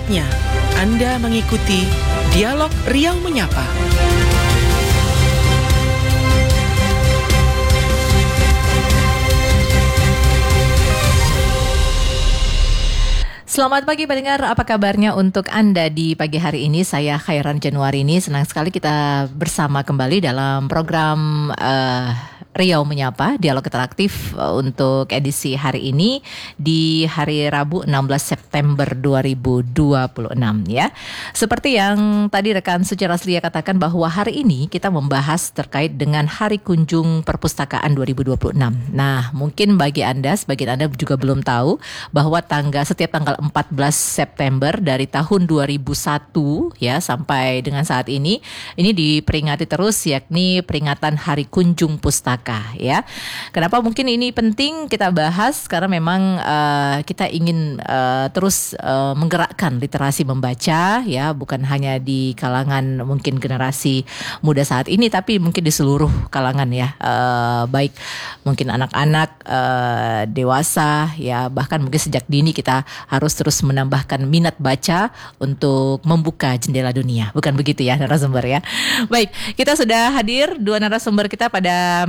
Saatnya Anda mengikuti Dialog Riau Menyapa. Selamat pagi pendengar, apa kabarnya untuk Anda di pagi hari ini? Saya Khairan Januarini, senang sekali kita bersama kembali dalam program Riau Menyapa, dialog interaktif untuk edisi hari ini di hari Rabu 16 September 2026 ya. Seperti yang tadi rekan Suci Raslia katakan bahwa hari ini kita membahas terkait dengan Hari Kunjung Perpustakaan 2026. Nah, mungkin bagi Anda, sebagian Anda juga belum tahu bahwa setiap tanggal 14 September dari tahun 2001 ya sampai dengan saat ini diperingati terus, yakni peringatan Hari Kunjung Pustaka. Ya, kenapa mungkin ini penting kita bahas? Karena memang kita ingin terus menggerakkan literasi membaca, ya, bukan hanya di kalangan mungkin generasi muda saat ini, tapi mungkin di seluruh kalangan ya, baik mungkin anak-anak, dewasa, ya, bahkan mungkin sejak dini kita harus terus menambahkan minat baca untuk membuka jendela dunia, bukan begitu ya narasumber ya? Baik, kita sudah hadir dua narasumber kita pada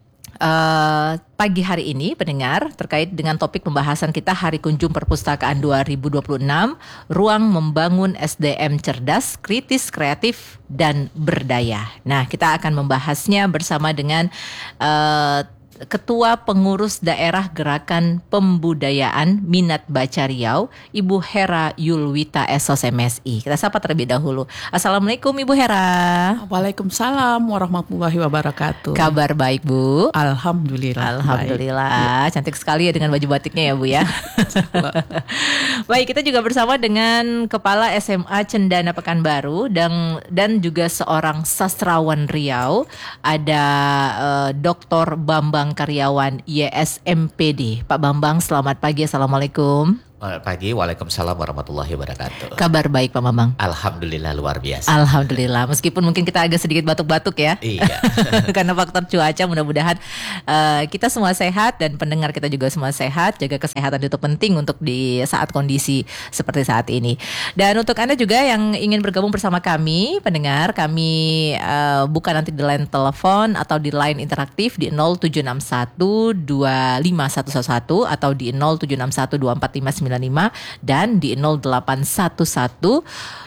pagi hari ini pendengar terkait dengan topik pembahasan kita Hari Kunjung Perpustakaan 2026, ruang membangun SDM cerdas, kritis, kreatif dan berdaya. Nah, kita akan membahasnya bersama dengan Ketua Pengurus Daerah Gerakan Pembudayaan Minat Baca Riau, Ibu Hera Yulwita SOS MSI. Kita sapa terlebih dahulu. Assalamualaikum Ibu Hera. Waalaikumsalam warahmatullahi wabarakatuh. Kabar baik Bu? Alhamdulillah. Alhamdulillah. Baik. Cantik sekali ya dengan baju batiknya ya Bu ya. Baik, kita juga bersama dengan Kepala SMA Cendana Pekanbaru dan juga seorang sastrawan Riau, ada Dr. Bambang Karyawan YSMPD. Pak Bambang, selamat pagi. Assalamualaikum. Selamat pagi, waalaikumsalam warahmatullahi wabarakatuh. Kabar baik Pak Bambang? Alhamdulillah luar biasa. Alhamdulillah, meskipun mungkin kita agak sedikit batuk-batuk ya. Iya. Karena faktor cuaca, mudah-mudahan kita semua sehat dan pendengar kita juga semua sehat. Jaga kesehatan itu penting untuk di saat kondisi seperti saat ini. Dan untuk Anda juga yang ingin bergabung bersama kami, pendengar, kami buka nanti di line telepon atau di line interaktif di 0761 25111 atau di 0761 245 dan di 0811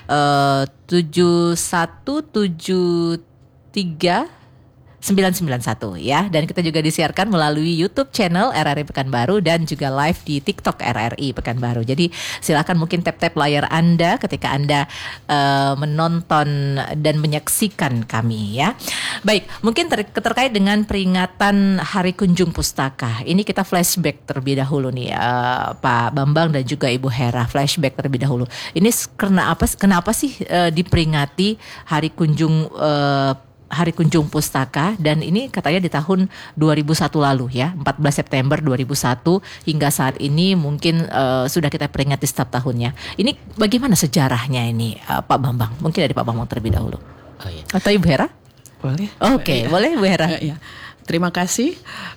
7173 991 ya. Dan kita juga disiarkan melalui YouTube channel RRI Pekanbaru dan juga live di TikTok RRI Pekanbaru. Jadi silakan mungkin tap-tap layar Anda ketika Anda menonton dan menyaksikan kami ya. Baik, mungkin terkait dengan peringatan Hari Kunjung Pustaka. Ini kita flashback terlebih dahulu nih Pak Bambang dan juga Ibu Hera, flashback terlebih dahulu. Ini kenapa sih diperingati Hari Kunjung Pustaka, dan ini katanya di tahun 2001 lalu ya, 14 September 2001 hingga saat ini mungkin sudah kita peringati setiap tahunnya. Ini bagaimana sejarahnya ini Pak Bambang? Mungkin dari Pak Bambang terlebih dahulu. Oh, iya. Atau Ibu Hera? Boleh. Oke, boleh Bu Hera. Ya. Terima kasih.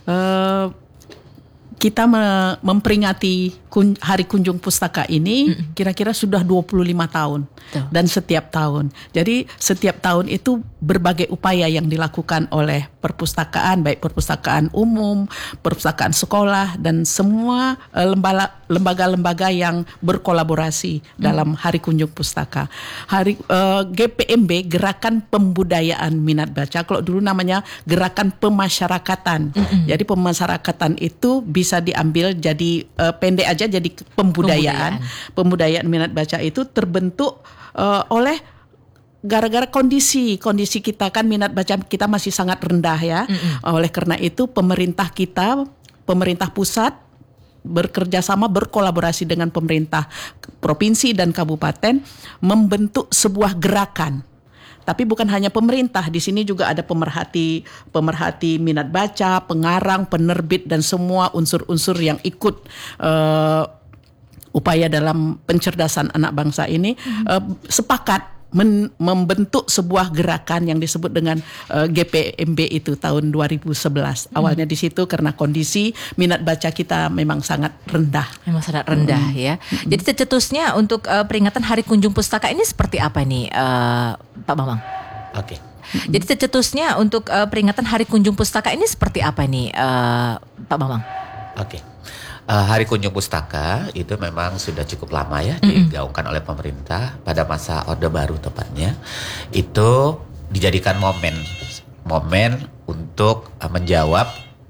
Kita memperingati Hari Kunjung Pustaka ini kira-kira sudah 25 tahun. Tuh. Dan setiap tahun. Jadi setiap tahun itu berbagai upaya yang dilakukan oleh perpustakaan, baik perpustakaan umum, perpustakaan sekolah, dan semua lembaga-lembaga yang berkolaborasi dalam Hari Kunjung Pustaka. GPMB, Gerakan Pembudayaan Minat Baca, kalau dulu namanya Gerakan Pemasyarakatan. Jadi pemasyarakatan itu bisa diambil jadi pendek aja jadi pembudayaan. Pembudayaan minat baca itu terbentuk oleh gara-gara kondisi kita kan, minat baca kita masih sangat rendah ya. Oleh karena itu pemerintah pusat bekerja sama, berkolaborasi dengan pemerintah provinsi dan kabupaten membentuk sebuah gerakan. Tapi bukan hanya pemerintah, di sini juga ada pemerhati minat baca, pengarang, penerbit, dan semua unsur-unsur yang ikut upaya dalam pencerdasan anak bangsa ini sepakat membentuk sebuah gerakan yang disebut dengan GPMB itu tahun 2011. Awalnya di situ karena kondisi minat baca kita memang sangat rendah. Memang sangat rendah ya. Jadi tercetusnya untuk peringatan Hari Kunjung Pustaka ini seperti apa nih, Pak Bambang? Oke. Jadi tercetusnya untuk peringatan Hari Kunjung Pustaka ini seperti apa nih, Pak Bambang? Oke. Hari Kunjung Pustaka itu memang sudah cukup lama ya digaungkan oleh pemerintah pada masa Orde Baru tepatnya. Itu dijadikan momen untuk menjawab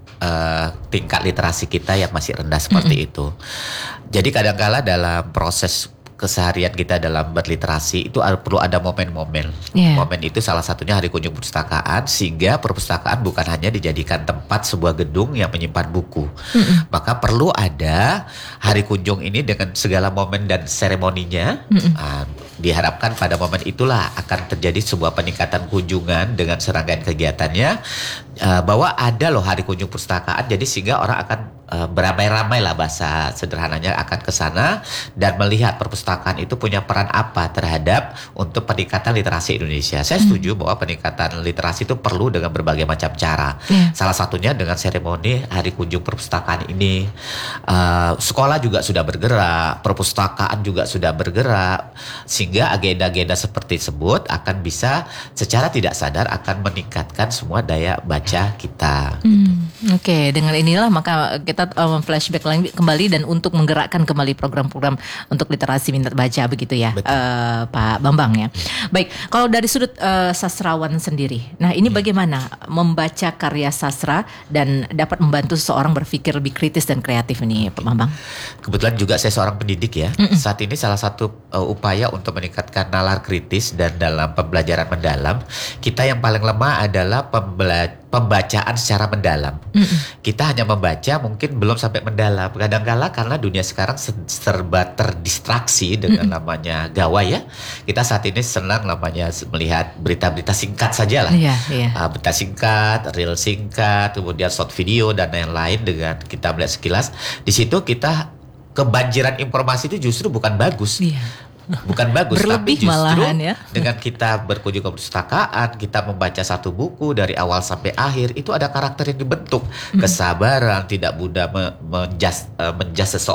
tingkat literasi kita yang masih rendah seperti itu. Jadi kadang-kala dalam proses keseharian kita dalam berliterasi itu perlu ada momen-momen. Momen itu salah satunya Hari Kunjung Perpustakaan, sehingga perpustakaan bukan hanya dijadikan tempat sebuah gedung yang menyimpan buku. Maka perlu ada Hari Kunjung ini dengan segala momen dan seremoninya. Diharapkan pada momen itulah akan terjadi sebuah peningkatan kunjungan dengan serangkaian kegiatannya, bahwa ada loh Hari Kunjung Perpustakaan, jadi sehingga orang akan beramai-ramai lah bahasa sederhananya akan ke sana dan melihat perpustakaan itu punya peran apa terhadap untuk peningkatan literasi Indonesia. Saya setuju bahwa peningkatan literasi itu perlu dengan berbagai macam cara. Salah satunya dengan seremoni Hari Kunjung Perpustakaan ini. Sekolah juga sudah bergerak, perpustakaan juga sudah bergerak, sehingga agenda-agenda seperti tersebut akan bisa secara tidak sadar akan meningkatkan semua daya baca kita. Oke, dengan inilah maka kita flashback lagi kembali dan untuk menggerakkan kembali program-program untuk literasi minat baca begitu ya, Pak Bambang ya. Baik, kalau dari sudut sastrawan sendiri, nah ini bagaimana membaca karya sastra dan dapat membantu seseorang berpikir lebih kritis dan kreatif ini, Pak Bambang? Kebetulan juga saya seorang pendidik ya. Saat ini salah satu upaya untuk meningkatkan nalar kritis dan dalam pembelajaran mendalam, kita yang paling lemah adalah pembacaan secara mendalam. Kita hanya membaca mungkin belum sampai mendalam. Kadang-kala karena dunia sekarang serba terdistraksi dengan namanya gawai ya. Kita saat ini senang namanya melihat berita-berita singkat saja lah. Berita singkat, reel singkat, kemudian short video dan lain-lain. Dengan kita melihat sekilas, di situ kita kebanjiran informasi itu justru bukan bagus. Bukan bagus, berlebih tapi justru ya. Dengan kita berkunjung ke perpustakaan, kita membaca satu buku dari awal sampai akhir, itu ada karakter yang dibentuk, kesabaran, tidak mudah menjas seseorang